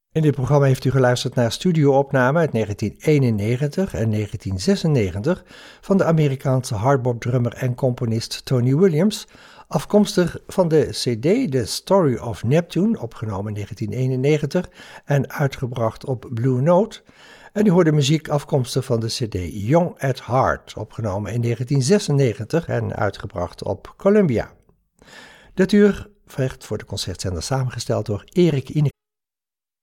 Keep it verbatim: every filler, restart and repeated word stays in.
In dit programma heeft u geluisterd naar studioopnamen uit negentien eenennegentig en negentien zesennegentig van de Amerikaanse hardbop-drummer en componist Tony Williams, afkomstig van de cd The Story of Neptune, opgenomen in negentien eenennegentig en uitgebracht op Blue Note. En u hoorde muziek afkomstig van de cd Young at Heart, opgenomen in negentien zesennegentig en uitgebracht op Columbia. Dit uur werd voor de concertzender samengesteld door Erik Ine.